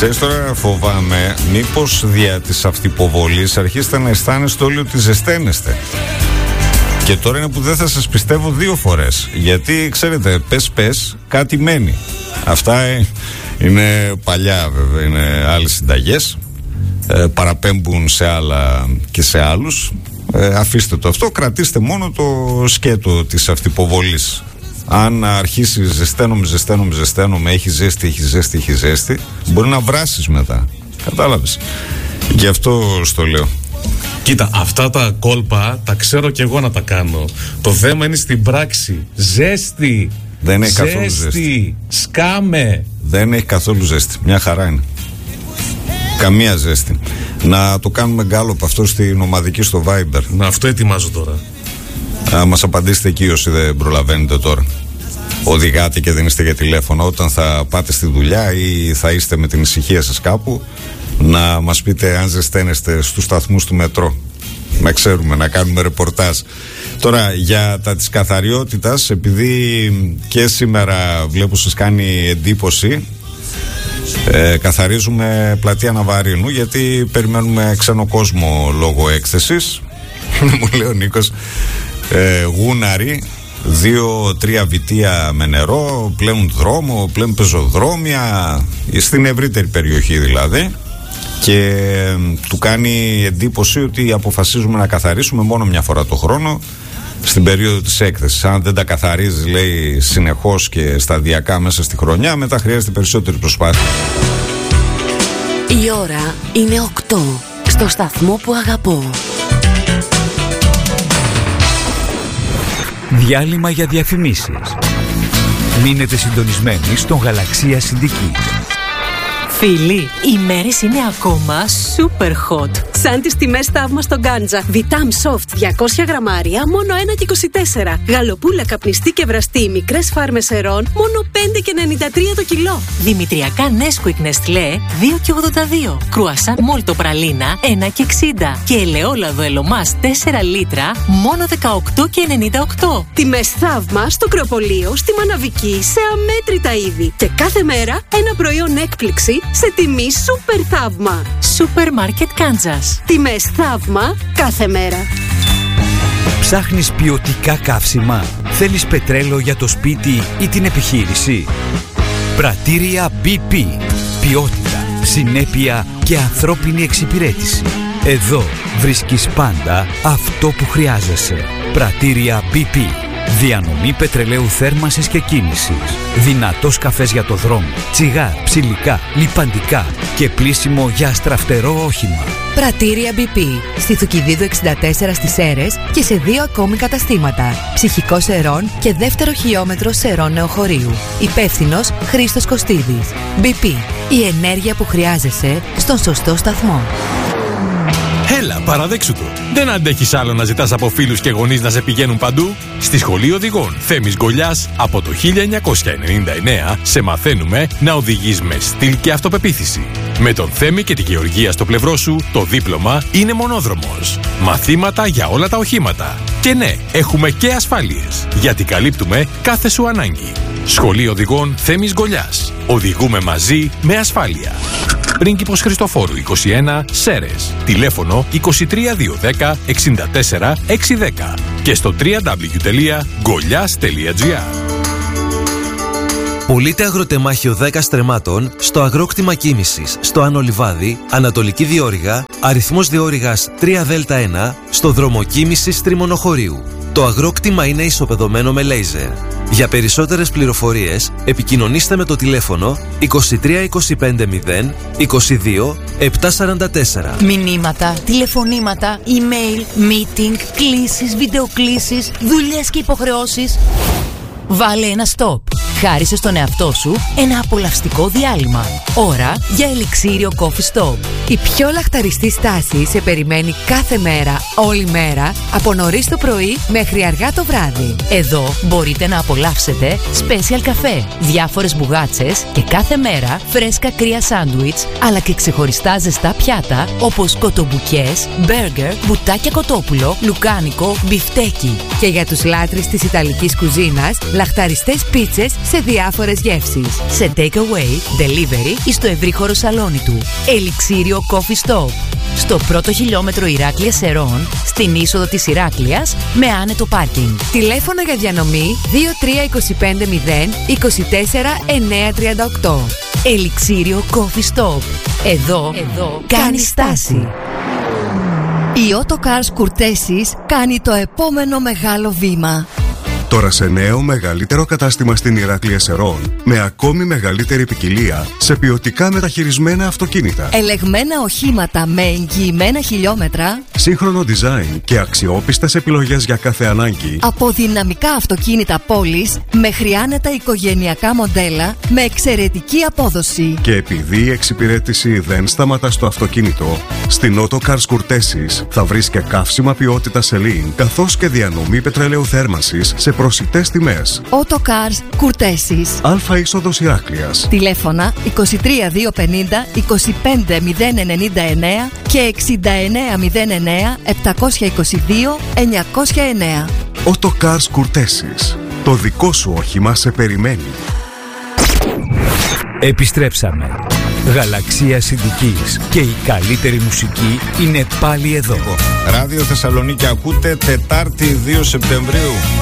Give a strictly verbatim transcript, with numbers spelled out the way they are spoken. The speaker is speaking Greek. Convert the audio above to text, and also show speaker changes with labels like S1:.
S1: Ξέρεις, τώρα φοβάμαι μήπως δια της αυτυποβολής αρχίσετε να αισθάνεστε όλοι ότι ζεσταίνεστε. Και τώρα είναι που δεν θα σας πιστεύω δύο φορές. Γιατί ξέρετε, πες πες κάτι μένει. Αυτά ε, είναι παλιά βέβαια, είναι άλλες συνταγές, ε, παραπέμπουν σε άλλα και σε άλλους. ε, Αφήστε το αυτό, κρατήστε μόνο το σκέτο της αυτυποβολής. Αν αρχίσει ζεσταίνομαι, ζεσταίνομαι, ζεσταίνομαι, έχει ζέστη, έχει ζέστη, έχει ζέστη, μπορεί να βράσεις μετά. Κατάλαβες? Γι' αυτό στο λέω.
S2: Κοίτα, αυτά τα κόλπα τα ξέρω και εγώ να τα κάνω. Το θέμα είναι στην πράξη. Ζέστη.
S1: Δεν έχει
S2: ζέστη,
S1: καθόλου ζέστη.
S2: Σκάμε.
S1: Δεν έχει καθόλου ζέστη. Μια χαρά είναι. Καμία ζέστη. Να το κάνουμε γκάλωπ αυτό στην ομαδική στο Viber.
S2: Να, αυτό ετοιμάζω τώρα.
S1: Να μας απαντήσετε εκεί όσοι δεν προλαβαίνετε τώρα. Οδηγάτε και δεν είστε για τηλέφωνο. Όταν θα πάτε στη δουλειά ή θα είστε με την ησυχία σας κάπου, να μας πείτε αν ζεσταίνεστε στους σταθμούς του μετρό. Να ξέρουμε, να κάνουμε ρεπορτάζ. Τώρα για τα της καθαριότητας, επειδή και σήμερα βλέπω σας κάνει εντύπωση, ε, καθαρίζουμε πλατεία Ναβαρίνου, γιατί περιμένουμε ξένο κόσμο λόγω έκθεσης. Μου λέει ο Νίκος, ε, γούναροι, δύο-τρία βιτία με νερό, πλέον δρόμο, πλέον πεζοδρόμια, στην ευρύτερη περιοχή δηλαδή. Και ε, του κάνει εντύπωση ότι αποφασίζουμε να καθαρίσουμε μόνο μια φορά το χρόνο στην περίοδο της έκθεσης. Αν δεν τα καθαρίζει, λέει, συνεχώς και σταδιακά μέσα στη χρονιά, μετά χρειάζεται περισσότερη προσπάθεια.
S3: Η ώρα είναι οκτώ στο σταθμό που αγαπώ.
S4: Διάλειμμα για διαφημίσεις. Μείνετε συντονισμένοι στον Γαλαξία Συνδική.
S5: Φίλοι, οι μέρες είναι ακόμα super hot. Σαν τις τιμές θαύμα στο Γκάντζα. Vitam Soft διακόσια γραμμάρια, μόνο ένα και είκοσι τέσσερα. Γαλοπούλα καπνιστή και βραστή, μικρές φάρμες ερών, μόνο πέντε και ενενήντα τρία το κιλό. Δημητριακά Nesquik Nestlé, δύο και ογδόντα δύο. Κρουασάν Μόλτο Πραλίνα, ένα και εξήντα. Και ελαιόλαδο Ελωμάς τέσσερα λίτρα, μόνο δεκαοκτώ και ενενήντα οκτώ. Τιμές θαύμα στο Κρεοπολείο, στη Μαναβική, σε αμέτρητα είδη. Και κάθε μέρα ένα προϊόν έκπληξη σε τιμή super θαύμα. Σούπερ Μάρκετ Κάντσας. Τιμές θαύμα κάθε μέρα.
S4: Ψάχνεις ποιοτικά καύσιμα? Θέλεις πετρέλαιο για το σπίτι ή την επιχείρηση? Πρατήρια μπι πι. Ποιότητα, συνέπεια και ανθρώπινη εξυπηρέτηση. Εδώ βρίσκεις πάντα αυτό που χρειάζεσαι. Πρατήρια μπι πι. Διανομή πετρελαίου θέρμανσης και κίνησης. Δυνατός καφές για το δρόμο. Τσιγάρ, ψηλικά, λιπαντικά και πλύσιμο για αστραφτερό όχημα.
S6: Πρατήρια μπι πι. Στη Θουκυδίδου εξήντα τέσσερα στις Σέρρες και σε δύο ακόμη καταστήματα. Ψυχικός Ερών και δεύτερο χιλιόμετρο Σερών Νεοχωρίου. Υπεύθυνος Χρήστος Κωστίδης. μπι πι. Η ενέργεια που χρειάζεσαι στον σωστό σταθμό.
S7: Έλα, παραδέξου το. Δεν αντέχεις άλλο να ζητάς από φίλους και γονείς να σε πηγαίνουν παντού? Στη Σχολή Οδηγών Θέμης Γκολιάς από το χίλια εννιακόσια ενενήντα εννέα σε μαθαίνουμε να οδηγείς με στυλ και αυτοπεποίθηση. Με τον Θέμη και τη Γεωργία στο πλευρό σου, το δίπλωμα είναι μονόδρομος. Μαθήματα για όλα τα οχήματα. Και ναι, έχουμε και ασφάλειες, γιατί καλύπτουμε κάθε σου ανάγκη. Σχολή Οδηγών Θέμης Γκολιάς. Οδηγούμε μαζί με ασφάλεια. Πρίγκιπος Χριστοφόρου είκοσι ένα, Σέρρες. Τηλέφωνο είκοσι τρία διακόσια δέκα εξήντα τέσσερα εξακόσια δέκα και στο double-u double-u double-u τελεία γκολιάς τελεία τζι άρ.
S8: Πουλείται αγροτεμάχιο δέκα στρεμμάτων στο αγρόκτημα κίνησης στο Άνω Λιβάδι, Ανατολική Διόρυγα, αριθμός Διόρυγας τρία δέλτα ένα, στο δρόμο κίνησης Τριμονοχωρίου. Το αγρόκτημα είναι ισοπεδωμένο με λέιζερ. Για περισσότερες πληροφορίες, επικοινωνήστε με το τηλέφωνο είκοσι τρία είκοσι πέντε μηδέν είκοσι δύο επτακόσια σαράντα τέσσερα.
S6: Μηνύματα, τηλεφωνήματα, email, meeting, κλήσεις, βιντεοκλήσεις, δουλειές και υποχρεώσεις. Βάλε ένα stop. Χάρισε στον εαυτό σου ένα απολαυστικό διάλειμμα. Ώρα για ελιξίριο Coffee Stop. Η πιο λαχταριστή στάση σε περιμένει κάθε μέρα, όλη μέρα, από νωρίς το πρωί μέχρι αργά το βράδυ. Εδώ μπορείτε να απολαύσετε special καφέ, διάφορες μπουγάτσες και κάθε μέρα φρέσκα κρύα σάντουιτς, αλλά και ξεχωριστά ζεστά πιάτα όπως κοτομπουκές, μπέργκερ, μπουτάκια κοτόπουλο, λουκάνικο, μπιφτέκι. Και για τους λάτρεις της Ιταλικής κουζίνας, λαχταριστές πίτσες σε διάφορες γεύσεις. Σε takeaway, delivery ή στο ευρύχωρο σαλόνι του. Ελιξίριο Coffee Stop. Στο πρώτο χιλιόμετρο Ηράκλειας Σερών, στην είσοδο της Ηράκλειας, με άνετο πάρκινγκ. Τηλέφωνο για διανομή δύο τρία δύο πέντε μηδέν είκοσι τέσσερα εννιακόσια τριάντα οκτώ. Ελιξίριο Coffee Stop. Εδώ, Εδώ κάνει στάση.
S9: Η Autocars Courtesis κάνει το επόμενο μεγάλο βήμα.
S10: Τώρα σε νέο μεγαλύτερο κατάστημα στην Ηράκλεια Σερών, με ακόμη μεγαλύτερη ποικιλία σε ποιοτικά μεταχειρισμένα αυτοκίνητα.
S9: Ελεγμένα οχήματα με εγγυημένα χιλιόμετρα.
S10: Σύγχρονο design και αξιόπιστες επιλογές για κάθε ανάγκη.
S9: Από δυναμικά αυτοκίνητα πόλης μέχρι άνετα οικογενειακά μοντέλα με εξαιρετική απόδοση.
S10: Και επειδή η εξυπηρέτηση δεν σταματά στο αυτοκίνητο, στην Autocars Courtesis θα βρεις και καύσιμα ποιότητας Celine, καθώς και διανομή πετρελαίου θέρμανσης σε προσιτές τιμές.
S9: Autocars Courtesis.
S10: Αλφα είσοδος Ηράκλειας.
S9: Τηλέφωνα είκοσι τρία διακόσια πενήντα είκοσι πέντε μηδέν ενενήντα εννέα και εξήντα εννέα μηδέν εννέα επτακόσια είκοσι δύο εννιακόσια εννέα.
S10: Autocars Courtesis. Το δικό σου όχημα σε περιμένει.
S4: Επιστρέψαμε. Γαλαξία Συνδικής και η καλύτερη μουσική είναι πάλι εδώ.
S1: Ράδιο Θεσσαλονίκη ακούτε, Τετάρτη δύο Σεπτεμβρίου.